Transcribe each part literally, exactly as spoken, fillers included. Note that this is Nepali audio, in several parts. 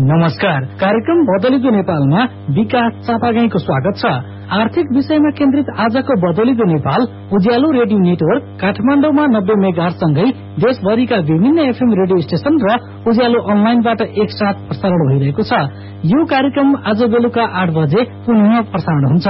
नमस्कार। कार्यक्रम बदलिदो नेपालमा विकास चापागाईको स्वागत छ। आर्थिक विषयमा केन्द्रित आजको बदलिदो नेपाल उज्यालो रेडियो नेटवर्क काठमाडौँमा नब्बे मेगाहर्ज सँगै देशभरिका विभिन्न एफएम रेडियो स्टेशन र उज्यालो अनलाइनबाट एकसाथ प्रसारण भइरहेको छ। यो कार्यक्रम आज बेलुका आठ बजे पुनः प्रसारण हुन्छ।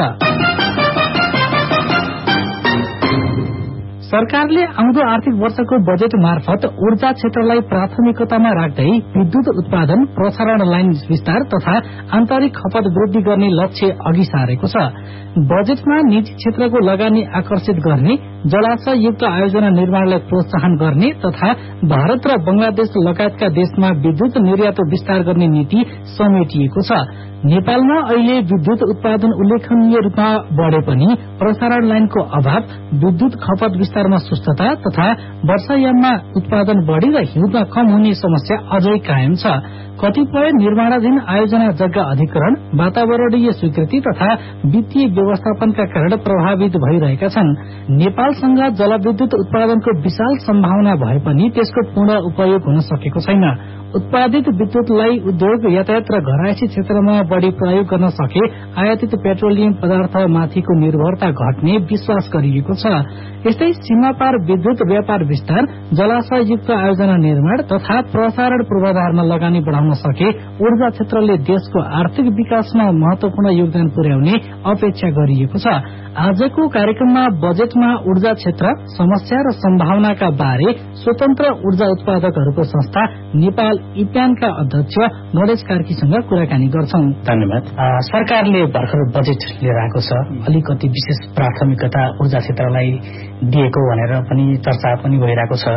सरकारले आउँदो आर्थिक वर्षको बजेट मार्फत ऊर्जा क्षेत्रलाई प्राथमिकतामा राख्दै विद्युत उत्पादन, प्रसारण लाइन विस्तार तथा आन्तरिक खपत वृद्धि गर्ने लक्ष्य अघि सारेको छ। बजेटमा निजी क्षेत्रको लगानी आकर्षित गर्ने, जलाशययुक्त आयोजना निर्माणलाई प्रोत्साहन गर्ने तथा भारत र बंगलादेश लगायतका देशमा विद्युत निर्यात विस्तार गर्ने नीति समेटिएको छ। नेपालमा अहिले विद्युत उत्पादन उल्लेखनीय रूपमा बढे पनि प्रसारण लाइनको अभाव, विद्युत खपत विस्तारमा सुस्तता तथा वर्षायाममा उत्पादन बढ़ी र हिउँदमा कम हुने समस्या अझै कायम छ। कतिपय निर्माणाधीन आयोजना जग्गा अधिग्रहण, वातावरणीय स्वीकृति तथा वित्तीय व्यवस्थापनका कारण प्रभावित भइरहेका छन्। नेपालसँग जलविद्युत उत्पादनको विशाल सम्भावना भए पनि त्यसको पूर्ण उपयोग हुन सकेको छैन। उत्पादित विद्युतलाई उद्योग, यातायात र घरायसी क्षेत्रमा बढ़ी प्रयोग गर्न सके आयातित पेट्रोलियम पदार्थमाथिको निर्भरता घट्ने विश्वास गरिएको छ। यस्तै सीमापार विद्युत व्यापार विस्तार, जलाशययुक्त आयोजना निर्माण तथा प्रसारण पूर्वाधारमा लगानी बढ़ाउन सके ऊर्जा क्षेत्रले देशको आर्थिक विकासमा महत्वपूर्ण योगदान पुर्याउने अपेक्षा गरिएको छ। आजको कार्यक्रममा बजेटमा ऊर्जा क्षेत्र, समस्या र सम्भावनाका बारे स्वतन्त्र ऊर्जा उत्पादकहरूको संस्था नेपाल इप्यानका अध्यक्ष गणेश कार्कीसँग कुराकानी गर्छौं। धन्यवाद। सरकारले भर्खर बजेट लिएर आएको छ। अलिकति विशेष प्राथमिकता ऊर्जा क्षेत्रलाई दिएको भनेर पनि चर्चा पनि भइरहेको छ।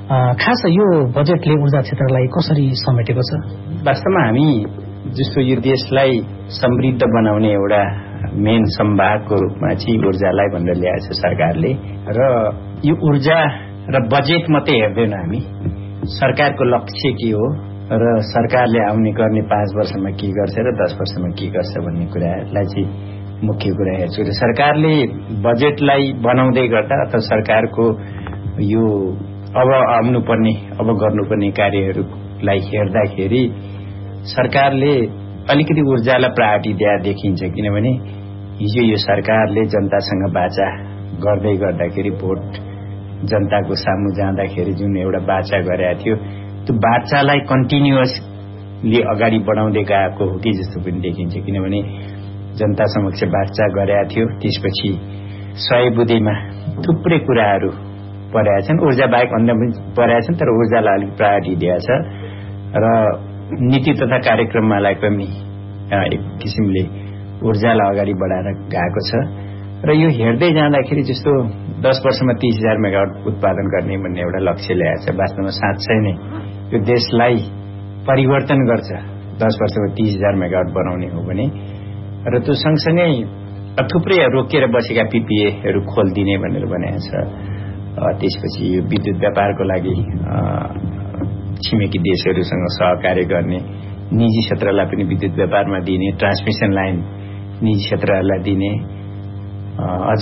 खास यो बजेटले ऊर्जा क्षेत्रलाई कसरी समेटेको छ? वास्तवमा हामी जस्तो यो देशलाई समृद्ध बनाउने एउटा मेन सम्भागको रूपमा चाहिँ ऊर्जालाई भनेर ल्याएको छ सरकारले। र यो ऊर्जा र बजेट मात्रै हेर्दैन हामी, सरकारको लक्ष्य के हो र सरकारले आउने गर्ने पाँच वर्षमा के गर्छ र दस वर्षमा के गर्छ भन्ने कुरालाई चाहिँ मुख्य कुरा हेर्छु। र सरकारले बजेटलाई बनाउँदै गर्दा अथवा सरकारको यो अब आउनुपर्ने अब गर्नुपर्ने कार्यहरूलाई हेर्दाखेरि सरकारले अलिकति ऊर्जालाई प्रायोरिटी दिए देखिन्छ। किनभने हिजो यो सरकारले जनतासँग बाचा गर्दै गर्दाखेरि, भोट जनताको सामु जाँदाखेरि जुन एउटा बाचा गरेका थियो, त्यो बाचालाई कन्टिन्युअसली अगाडि बढाउँदै गएको हो कि जस्तो पनि देखिन्छ। किनभने जनता समक्ष बाचा गरेका थियो, त्यसपछि सय बुँदेमा थुप्रै कुराहरू परेका छन्। ऊर्जा बाहेक अन्य पनि परेका छन्, तर ऊर्जालाई अलिक प्रायोरिटी दिएको छ र नीति तथा कार्यक्रममालाई पनि एक किसिमले ऊर्जालाई अगाडि बढाएर गएको छ। र यो हेर्दै जाँदाखेरि जस्तो दस वर्षमा तीस हजार मेगावाट उत्पादन गर्ने भन्ने एउटा लक्ष्य ल्याएको छ। वास्तवमा साँच्चै नै यो देशलाई परिवर्तन गर्छ दस वर्षमा तीस हजार मेगावाट बनाउने हो भने। र त्यो सँगसँगै थुप्रै रोकिएर बसेका पीपीएहरू खोलिदिने भनेर भनेको छ। त्यसपछि यो विद्युत व्यापारको लागि छिमेकी देशहरूसँग सहकार्य गर्ने, निजी क्षेत्रलाई पनि विद्युत व्यापारमा दिने, ट्रान्समिसन लाइन निजी क्षेत्रहरूलाई दिने, अझ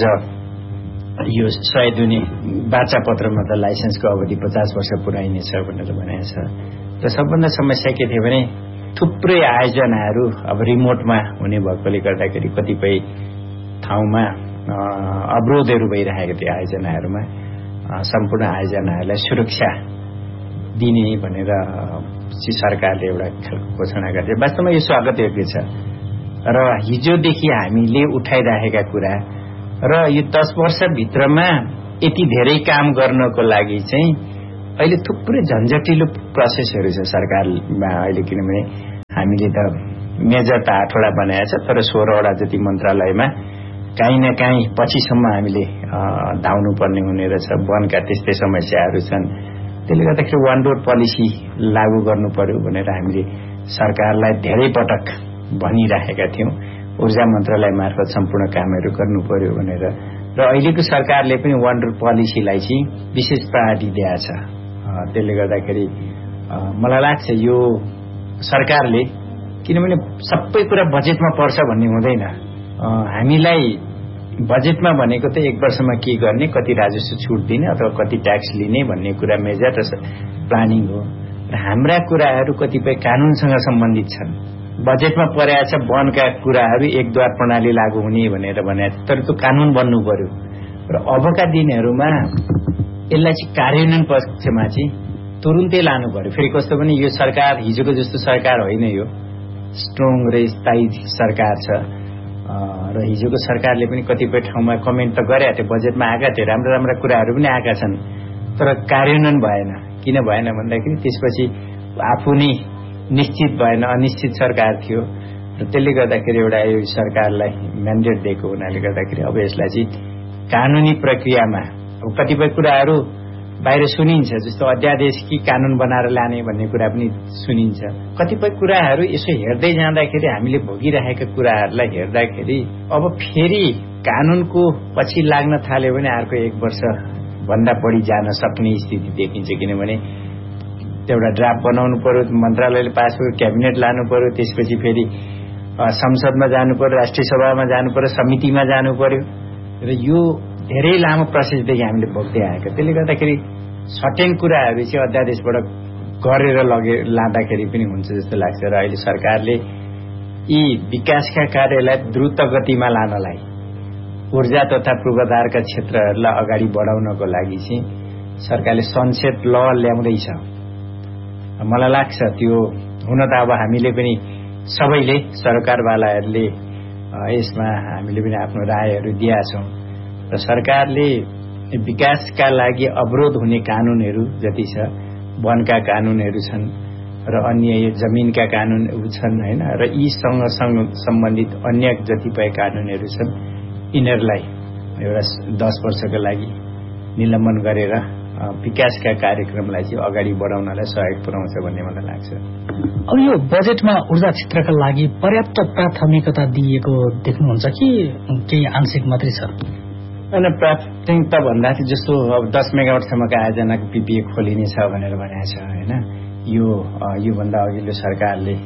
यो सय दुने बाचा पत्रमा त लाइसेन्सको अवधि पचास वर्ष पुर्याइनेछ भनेर भनेको छ। र सबभन्दा समस्या के थियो भने थुप्रै आयोजनाहरू अब रिमोटमा हुने भएकोले गर्दाखेरि कतिपय ठाउँमा अवरोधहरू भइरहेको थियो। आयोजनाहरूमा सम्पूर्ण आयोजनाहरूलाई सुरक्षा दिने भनेर सरकारले एउटा खालको घोषणा गर्छ। वास्तवमा यो स्वागत योग्य छ। र हिजोदेखि हामीले उठाइराखेका कुरा र यो दस वर्षभित्रमा यति धेरै काम गर्नको लागि चाहिँ अहिले थुप्रै झन्झटिलो प्रोसेसहरू छ सरकारमा अहिले। किनभने हामीले त मेजर त आठवटा बनाएको छ, तर सोह्रवटा जति मन्त्रालयमा काहीँ न काहीँ पछिसम्म हामीले धाउनु पर्ने हुने रहेछ। वनका त्यस्तै समस्याहरू छन्। त्यसले गर्दाखेरि वान रोड पोलिसी लागू गर्नु पर्यो भनेर हामीले सरकारलाई धेरै पटक भनिराखेका थियौं। ऊर्जा मन्त्रालय मार्फत सम्पूर्ण कामहरू गर्नु पर्यो भनेर। र अहिलेको सरकारले पनि वान रोड पोलिसीलाई चाहिँ विशेष प्रायोरिटी दिएको छ। त्यसले गर्दाखेरि मलाई लाग्छ यो सरकारले, किनभने सबै कुरा बजेटमा पर्छ भन्ने हुँदैन। हामीलाई बजेटमा भनेको त एक वर्षमा के गर्ने, कति राजस्व छुट दिने अथवा कति ट्याक्स लिने भन्ने कुरा मेजर र प्लानिङ हो। र हाम्रा कुराहरू कतिपय कानूनसँग सम्बन्धित छन्। बजेटमा परेको छ वनका कुराहरू एकद्वार प्रणाली लागू हुने भनेर भने, तर त्यो कानून बन्नु पर्यो र अबका दिनहरूमा यसलाई चाहिँ कार्यान्वयन पक्षमा चाहिँ तुरुन्तै लानु पर्यो। फेरि कस्तो पनि यो सरकार हिजोको जस्तो सरकार होइन, यो स्ट्रङ र स्थायी सरकार छ र हिजोको सरकारले पनि कतिपय ठाउँमा कमेन्ट त गरेका थियो, बजेटमा आएका थिए, राम्रा राम्रा कुराहरू पनि आएका छन्, तर कार्यान्वयन भएन। किन भएन भन्दाखेरि त्यसपछि आफू नै निश्चित भएन, अनिश्चित सरकार थियो र त्यसले गर्दाखेरि एउटा यो सरकारलाई म्यान्डेट दिएको हुनाले गर्दाखेरि अब यसलाई चाहिँ कानूनी प्रक्रियामा अब कतिपय कुराहरू बाहिर सुनिन्छ, जस्तो अध्यादेश कि कानून बनाएर लाने भन्ने कुरा पनि सुनिन्छ। कतिपय कुराहरू यसो हेर्दै जाँदाखेरि हामीले भोगिरहेका कुराहरूलाई हेर्दाखेरि अब फेरि कानूनको पछि लाग्न थाल्यो भने अर्को एक वर्ष भन्दा बढी जान सक्ने स्थिति देखिन्छ। किनभने एउटा ड्राफ्ट बनाउनु पर्यो, मन्त्रालयले पास गर्यो, क्याबिनेट लानु पर्यो, त्यसपछि फेरि संसदमा जानु पर्यो, राष्ट्रिय सभामा जानु पर्यो, समितिमा जानु पर्यो र यो धेरै लामो प्रोसेसदेखि हामीले भोग्दै आएका। त्यसले गर्दाखेरि सर्टेन कुराहरू चाहिँ अध्यादेशबाट गरेर लगे लाँदाखेरि पनि हुन्छ जस्तो लाग्छ। र अहिले सरकारले यी विकासका कार्यलाई द्रुत गतिमा लानलाई ऊर्जा तथा पूर्वाधारका क्षेत्रहरूलाई अगाडि बढाउनको लागि चाहिँ सरकारले सनसेट ल ल्याउँदैछ। मलाई लाग्छ त्यो हुन त अब हामीले पनि सबैले सरकारवालाहरूले यसमा हामीले पनि आफ्नो रायहरू दिएका छौँ र सरकारले विकासका लागि अवरोध हुने कानूनहरू जति छ, वनका कानूनहरू छन् र अन्य जमिनका कानूनहरू छन् होइन, र यीसँग सम्बन्धित अन्य जतिपय कानूनहरू छन्, यिनीहरूलाई एउटा दस वर्षको लागि निलम्बन गरेर विकासका कार्यक्रमलाई चाहिँ अगाडि बढाउनलाई सहयोग पुर्याउँछ भन्ने मलाई लाग्छ। अब यो बजेटमा ऊर्जा क्षेत्रका लागि पर्याप्त प्राथमिकता दिएको देख्नुहुन्छ कि केही आंशिक मात्रै छ? होइन, प्राथमिकता भन्दा चाहिँ जस्तो अब दस मेगावाटसम्मका आयोजनाको पिपिए खोलिनेछ भनेर भनेको छ होइन। यो योभन्दा अघिल्लो सरकारले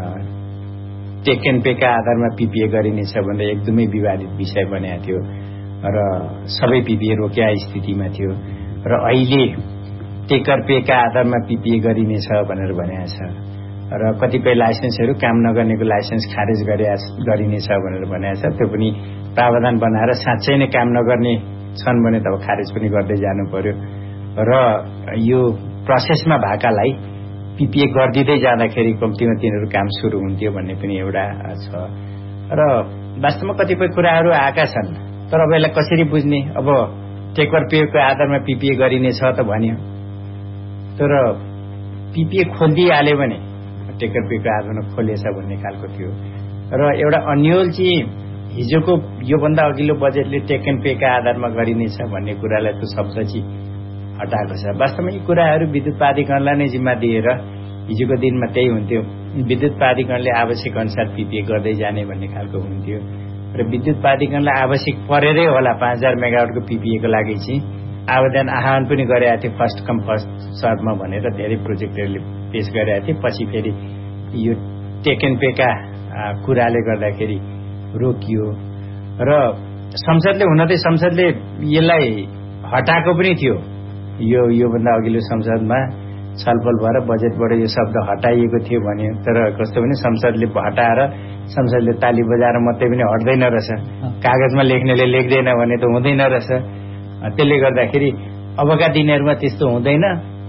टेक एन्ड पेका आधारमा पिपिए गरिनेछ भनेर एकदमै विवादित विषय बनेको थियो र सबै पिपिए रोकिया स्थितिमा थियो र अहिले टेकर पेका आधारमा पिपिए गरिनेछ भनेर भनेको छ र कतिपय लाइसेन्सहरू काम नगर्नेको लाइसेन्स खारेज गरिनेछ भनेर भनेको छ। त्यो पनि प्रावधान बनाएर साँच्चै नै काम नगर्ने छन् भने त अब खारेज पनि गर्दै जानु पर्यो र यो प्रोसेसमा भएकालाई पिपिए गरिदिँदै जाँदाखेरि कम्तीमा तिनीहरू काम सुरु हुन्थ्यो भन्ने पनि एउटा छ र वास्तवमा कतिपय कुराहरू आएका छन्, तर अब यसलाई कसरी बुझ्ने? अब टेकर पेको आधारमा पिपिए गरिनेछ त भन्यो, तर पिपिए खोलिदिइहाल्यो भने टेकर पेको आधारमा खोलिएछ भन्ने खालको थियो र एउटा अन्यल चाहिँ हिजोको योभन्दा अघिल्लो बजेटले टेक एन्ड पेका आधारमा गरिनेछ भन्ने कुरालाई त्यो शब्द चाहिँ हटाएको छ। वास्तवमा यी कुराहरू विद्युत प्राधिकरणलाई नै जिम्मा दिएर हिजोको दिनमा त्यही हुन्थ्यो, विद्युत प्राधिकरणले आवश्यक अनुसार पिपिए गर्दै जाने भन्ने खालको हुन्थ्यो र विद्युत प्राधिकरणलाई आवश्यक परेरै होला पाँच हजार मेगावाटको पिपिएको लागि चाहिँ आवेदन आह्वान पनि गरेका थिए फर्स्ट कम फर्स्ट सर्भमा भनेर धेरै प्रोजेक्टहरूले पेश गरेका थिए। पछि फेरि यो टेक एन्ड पेका कुराले गर्दाखेरि रोकियो र संसदले हुन चाहिँ संसदले यसलाई हटाएको पनि थियो। यो योभन्दा अघिल्लो संसदमा छलफल भएर बजेटबाट यो शब्द हटाइएको थियो भने, तर कस्तो भने संसदले हटाएर संसदले ताली बजाएर मात्रै पनि हट्दैन रहेछ, कागजमा लेख्नेले लेख्दैन भने त हुँदैन रहेछ। त्यसले गर्दाखेरि अबका दिनहरूमा त्यस्तो हुँदैन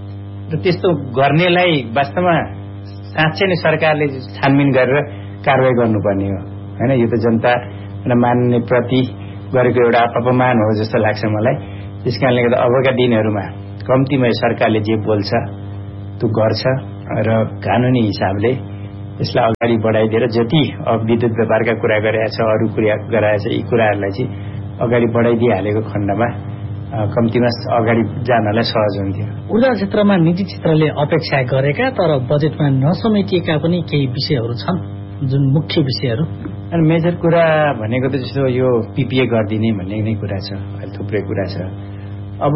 र त्यस्तो गर्नेलाई वास्तवमा साँच्चै नै सरकारले छानबिन गरेर कारवाही गर्नुपर्ने हो होइन। यो त जनता मान्ने प्रति गरेको एउटा अपमान हो जस्तो लाग्छ मलाई। त्यस कारणले गर्दा अबका दिनहरूमा कम्तीमा सरकारले जे बोल्छ त्यो गर्छ र कानुनी हिसाबले यसलाई अगाडि बढाइदिएर जति अब विद्युत व्यापारका कुरा गरेका छ, अरू कुरा गराएछ, यी कुराहरूलाई चाहिँ अगाडि बढाइदिइहालेको खण्डमा कम्तीमा अगाडि जानलाई सहज हुन्थ्यो। ऊर्जा क्षेत्रमा निजी क्षेत्रले अपेक्षा गरेका तर बजेटमा नसमेटिएका पनि केही विषयहरू छन्, जुन मुख्य विषयहरू। अनि मेजर कुरा भनेको त जस्तो यो पिपिए गरिदिने भन्ने नै कुरा छ, अहिले थुप्रै कुरा छ। अब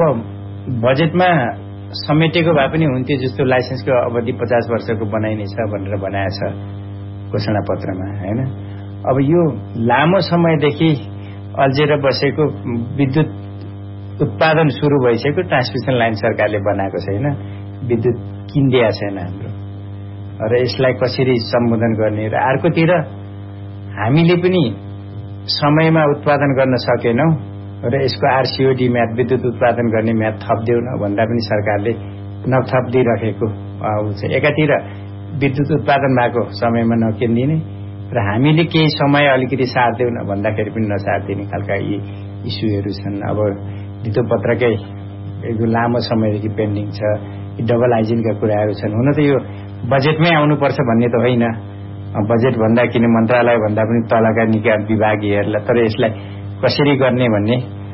बजेटमा समेटेको भए पनि हुन्थ्यो, जस्तो लाइसेन्सको अवधि पचास वर्षको बनाइनेछ भनेर बनाएको छ घोषणा पत्रमा होइन। अब यो लामो समयदेखि अल्झेर बसेको विद्युत उत्पादन सुरु भइसक्यो, ट्रान्समिसन लाइन सरकारले बनाएको छैन, विद्युत किन्दिया छैन हाम्रो र यसलाई कसरी सम्बोधन गर्ने र अर्कोतिर हामीले पनि समयमा उत्पादन गर्न सकेनौं र यसको आरसीओडी म्याद विद्युत उत्पादन गर्ने म्याद थप्देऊ न भन्दा पनि सरकारले नथप्दिराखेको हुन्छ। एकातिर विद्युत उत्पादन भएको समयमा नकिन्दिने र हामीले केही समय अलिकति सार्देऊ न भन्दाखेरि पनि नसार्दिने खालका यी इस्युहरू छन्। अब धितोपत्रकै एक लामो समयदेखि पेन्डिङ छ, डबल हाइजिनका कुराहरू छन्। हुन त यो बजेटमै आउनुपर्छ भन्ने त होइन, बजेट भन्दा किन मन्त्रालय भन्दा पनि तलका निकाय विभागीयहरूलाई, तर यसलाई कसरी गर्ने भन्ने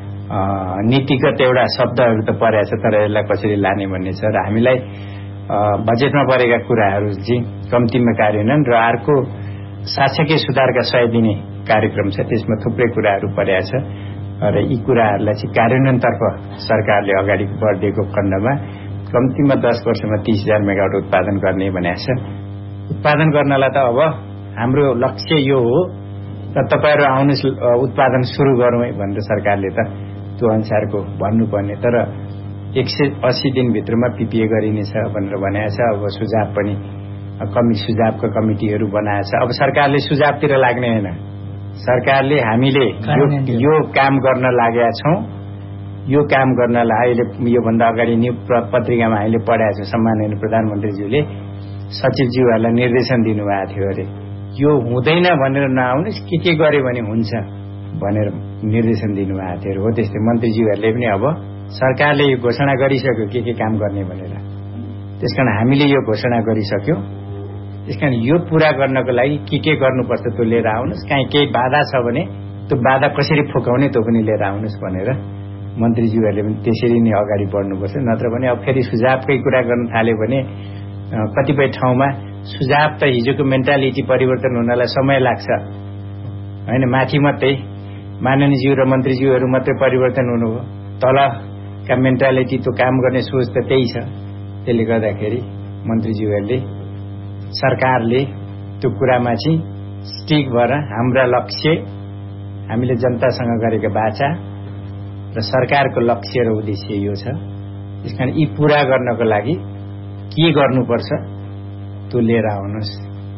नीतिगत एउटा शब्दहरू त परेको छ, तर यसलाई कसरी लाने भन्ने छ र हामीलाई बजेटमा परेका कुराहरू चाहिँ कम्तीमा कार्यान्वयन र अर्को साक्षकै सुधारका सय दिने कार्यक्रम छ, त्यसमा थुप्रै कुराहरू परेको छ र यी कुराहरूलाई चाहिँ कार्यान्वयनतर्फ सरकारले अगाडि बढेको खण्डमा कम्तीमा दस वर्षमा तीस हजार मेगावाट उत्पादन गर्ने भनेको छ। उत्पादन गर्नलाई त अब हाम्रो लक्ष्य यो हो र तपाईहरु आउनुहोस् उत्पादन सुरु गरौँ है भनेर सरकारले त त्यो अनुसारको भन्नुपर्ने, तर एक सय अस्सी दिनभित्रमा पीपीए गरिनेछ भनेर भनेको छ। अब सुझाव पनि कमि सुझावको कमिटीहरू बनाएको छ। अब सरकारले सुझावतिर लाग्ने होइन, सरकारले हामीले यो, यो काम गर्न लागेका छौं, यो काम गर्नलाई अहिले योभन्दा अगाडि न्युज पत्रिकामा हामीले पढाएको छ, सम्माननीय प्रधानमन्त्रीज्यूले सचिवज्यूहरूलाई निर्देशन दिनुभएको थियो अरे यो हुँदैन भनेर नआउनुहोस्, के के गरे भने हुन्छ भनेर निर्देशन दिनुभएको थियो। हो त्यस्तै मन्त्रीज्यूहरूले पनि अब सरकारले यो घोषणा गरिसक्यो के के काम गर्ने भनेर, त्यसकारण हामीले यो घोषणा गरिसक्यौं। त्यसकारण यो पूरा गर्नको लागि के के गर्नुपर्छ त्यो लिएर आउनुहोस्, कहीँ केही बाधा छ भने त्यो बाधा कसरी फुकाउने त्यो पनि लिएर आउनुहोस् भनेर मन्त्रीज्यूहरूले पनि त्यसरी नै अगाडि बढ्नुपर्छ। नत्र भने अब फेरि सुझावकै कुरा गर्न थाल्यो भने कतिपय ठाउँमा सुझाव त हिजोको मेन्टालिटी परिवर्तन हुनलाई समय लाग्छ हैन, माथि मात्रै माननीयज्यू र मन्त्रीज्यूहरू मात्रै परिवर्तन हुनु हो, तलका मेन्टालिटी त्यो काम गर्ने सोच त त्यही छ। त्यसले गर्दाखेरि मन्त्रीज्यूहरूले सरकारले त्यो कुरामा चाहिँ स्टिक भएर हाम्रा लक्ष्य हामीले जनतासँग गरेका बाचा र सरकारको लक्ष्य र उद्देश्य यो छ। त्यसकारण यी पूरा गर्नको लागि के गर्नुपर्छ त्यो लिएर आउनुहोस्।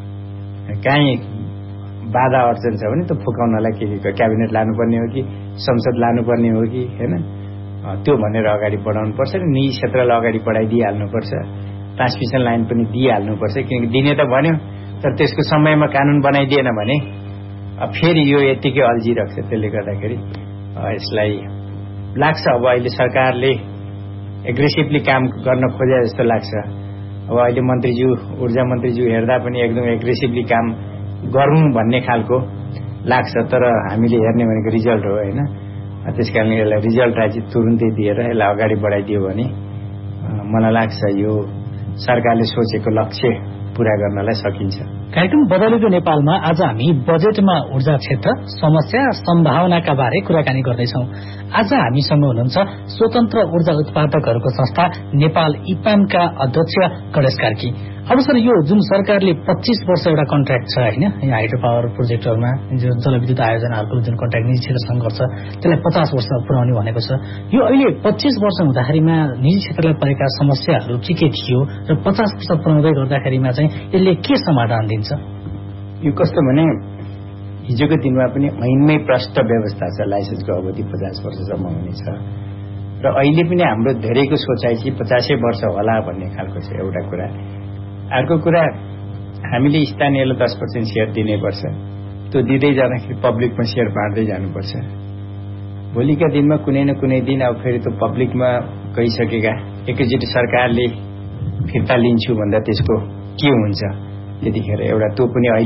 कहीँ बाधा अडचन छ भने त्यो फुकाउनलाई के के क्याबिनेट लानुपर्ने हो कि संसद लानुपर्ने हो कि हैन, त्यो भनेर अगाडि बढाउनुपर्छ र निजी क्षेत्रलाई अगाडि बढाइदिइहाल्नुपर्छ। ट्रान्समिसन लाइन पनि दिइहाल्नुपर्छ, किनकि दिने त भन्यो तर त्यसको समयमा कानून बनाइदिएन भने फेरि यो यतिकै अल्झिरहेको छ। त्यसले गर्दाखेरि यसलाई लाग्छ अब अहिले सरकारले एग्रेसिभली काम गर्न खोजे जस्तो लाग्छ। अब अहिले मन्त्रीज्यू ऊर्जा मन्त्रीज्यू हेर्दा पनि एकदम एग्रेसिभली काम गरौँ भन्ने खालको लाग्छ, तर हामीले हेर्ने भनेको रिजल्ट हो हैन। त्यसकारणले यसलाई रिजल्ट चाहिँ तुरुन्तै दिएर यसलाई अगाडि बढाइदियो भने मलाई लाग्छ यो सरकारले सोचेको लक्ष्य पूरा गर्नलाई सकिन्छ। कार्यक्रम बदलेको नेपालमा आज हामी बजेटमा ऊर्जा क्षेत्र समस्या सम्भावनाका बारे कुराकानी गर्दैछौं। आज हामीसँग हुनुहुन्छ स्वतन्त्र ऊर्जा उत्पादकहरूको संस्था नेपाल इपामका अध्यक्ष गणेश कार्की। अब सर, यो जुन सरकारले पच्चीस वर्ष एउटा कन्ट्र्याक्ट छ हैन, यहाँ हाइड्रो पावर प्रोजेक्टहरूमा जो जलविद्युत आयोजनाहरूको जुन कन्ट्र्याक्ट निजी क्षेत्रसँग गर्छ त्यसलाई पचास वर्ष पुर्याउने भनेको छ। यो अहिले पच्चीस वर्ष हुँदाखेरिमा निजी क्षेत्रलाई परेका समस्याहरू के के थियो र पचास वर्ष पुर्याउँदै गर्दाखेरिमा चाहिँ यसले के समाधान दिन्छ? यो कस्तो भने हिजोको दिनमा पनि ऐनमै प्रष्ट व्यवस्था छ, लाइसेन्सको अवधि पचास वर्षसम्म हुनेछ र अहिले पनि हाम्रो धेरैको सोचाइ चाहिँ पचासै वर्ष होला भन्ने खालको छ एउटा कुरा। अर्को कुरा, हामीले स्थानीयलाई दस पर्सेन्ट सेयर दिनै पर्छ, त्यो दिँदै जाँदाखेरि पब्लिकमा सेयर बाँड्दै जानुपर्छ। भोलिका दिनमा कुनै न कुनै दिन अब फेरि त्यो पब्लिकमा गइसकेका एकैचोटि सरकारले फिर्ता लिन्छु भन्दा त्यसको के हुन्छ त्यतिखेर एउटा त्यो पनि